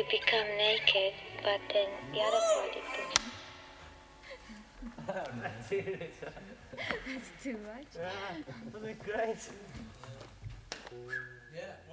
become naked, but then the other part is That's too much. Yeah, wasn't it great? Yeah.